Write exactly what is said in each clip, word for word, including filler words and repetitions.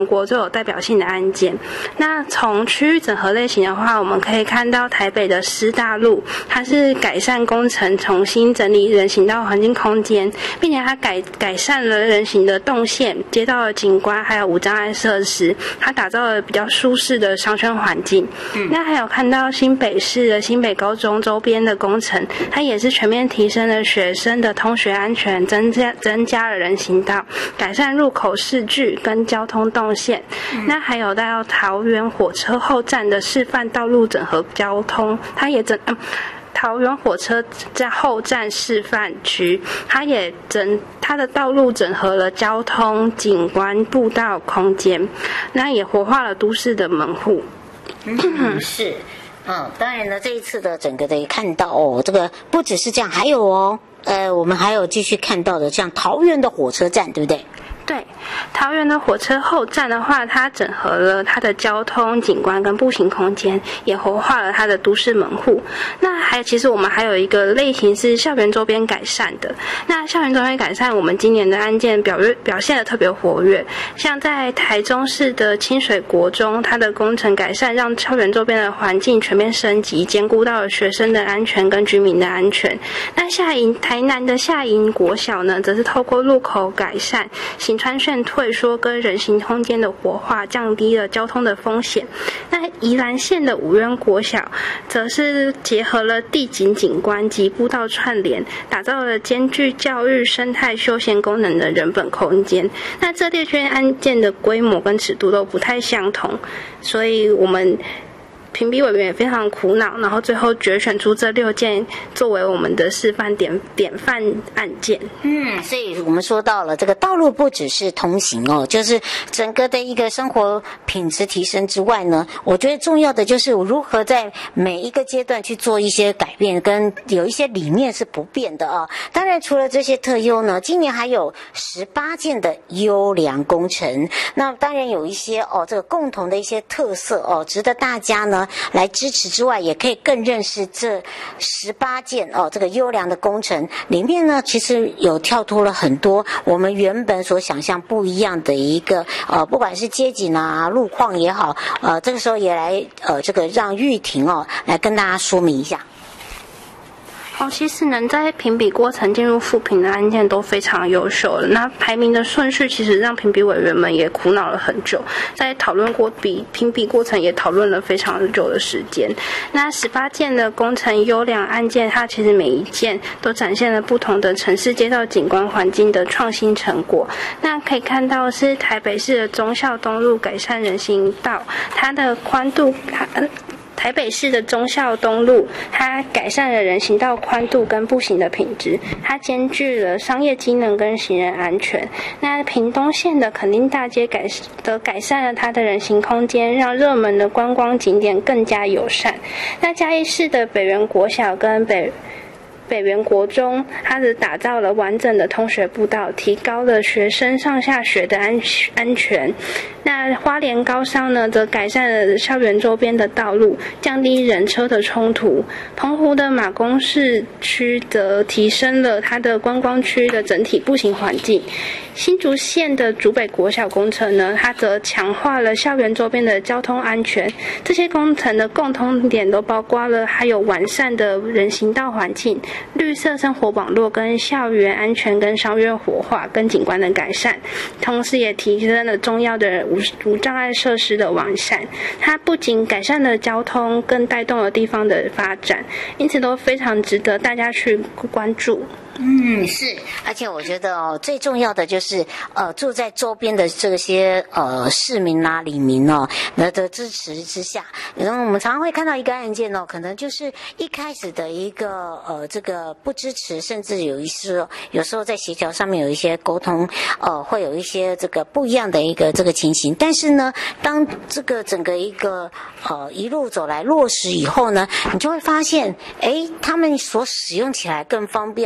国最有代表性的案件。那从区域整合类型的话，我们可以看到台北的师大路，它是改善工程，重新整理人行道环境空间，并且它改改善了人行的动线、街道的景观，还有无障碍设施，它打造了比较舒适的商圈环境。嗯、那还有看到新北市的新北高中周边的工程，它也是全面提升了学生的通学安全，增加增加了人行道，改善入口视距跟交通动线。嗯、那还有到桃园火车后站的示范道路整合交通，它也整、嗯、桃园火车在后站示范区，它也整它的道路整合了交通、景观、步道空间，那也活化了都市的门户。 嗯，是。嗯，当然呢，这一次的整个的看到哦，这个不只是这样，还有哦，呃，我们还有继续看到的，像桃园的火车站，对不对？ 对，桃园的火车后站的话，它整合了它的交通景观跟步行空间，也活化了它的都市门户。那还其实我们还有一个类型是校园周边改善的。那校园周边改善，我们今年的案件表表现得特别活跃，像在台中市的清水国中，它的工程改善让校园周边的环境全面升级，兼顾到了学生的安全跟居民的安全。那下营台南的下营国小呢，则是透过路口改善、行穿线退缩跟人行空间的活化，降低了交通的风险。那宜兰县的五渊国小，则是结合了地景景观及步道串联，打造了兼具教育、生态、休闲功能的人本空间。那这列圈案件的规模跟尺度都不太相同，所以我们评比委员也非常苦恼，然后最后决选出这六件作为我们的示范典典范案件。 嗯，所以我们说到了这个道路不只是通行哦，就是整个的一个生活品质提升之外呢，我觉得重要的就是如何在每一个阶段去做一些改变，跟有一些理念是不变的啊。当然除了这些特优呢，今年还有十八件的优良工程，那当然有一些哦这个共同的一些特色哦，值得大家呢来支持之外，也可以更认识这十八件哦这个优良的工程里面呢，其实有跳脱了很多我们原本所想象不一样的一个呃，不管是街景啊、路况也好，呃，这个时候也来呃这个让玉婷哦来跟大家说明一下。 哦，其实能在评比过程进入复评的案件都非常优秀了。那排名的顺序其实让评比委员们也苦恼了很久，在讨论过比评比过程也讨论了非常久的时间。那十八件的工程优良案件，它其实每一件都展现了不同的城市街道景观环境的创新成果。那可以看到是台北市的忠孝东路改善人行道，它的宽度它台北市的忠孝东路，它改善了人行道宽度跟步行的品质，它兼具了商业机能跟行人安全。那屏东县的垦丁大街改则改善了它的人行空间，让热门的观光景点更加友善。那嘉义市的北园国小跟北北园国中，它是打造了完整的通学步道，提高了学生上下学的安安全。那花莲高商呢，则改善了校园周边的道路，降低人车的冲突。澎湖的马公市区则提升了它的观光区的整体步行环境。新竹县的竹北国小工程呢，它则强化了校园周边的交通安全。这些工程的共通点都包括了还有完善的人行道环境、绿色生活网络跟校园安全跟商业活化跟景观的改善，同时也提升了重要的无无障碍设施的完善。它不仅改善了交通，更带动了地方的发展，因此都非常值得大家去关注。 嗯，是，而且我觉得哦，最重要的就是呃，住在周边的这些呃市民啊、里民哦，那的支持之下，然后我们常常会看到一个案件哦，可能就是一开始的一个呃这个不支持，甚至有一些有时候在协调上面有一些沟通，呃，会有一些这个不一样的一个这个情形。但是呢，当这个整个一个呃一路走来落实以后呢，你就会发现，哎，他们所使用起来更方便了，更舒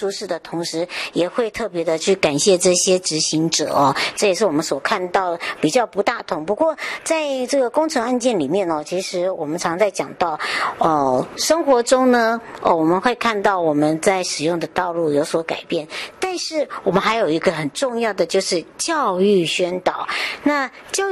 出事的同时，也会特别的去感谢这些执行者哦。这也是我们所看到比较不大同。不过在这个工程案件里面哦，其实我们常在讲到，哦，生活中呢，哦，我们会看到我们在使用的道路有所改变，但是我们还有一个很重要的就是教育宣导。那教育